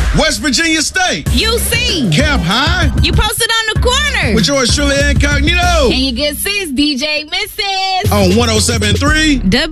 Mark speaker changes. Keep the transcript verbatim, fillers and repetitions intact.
Speaker 1: West Virginia State.
Speaker 2: U C.
Speaker 1: Cap High.
Speaker 2: You posted on the corner.
Speaker 1: With yours truly, Incognito.
Speaker 2: And your good sis, D J Missus
Speaker 1: On one oh seven point three.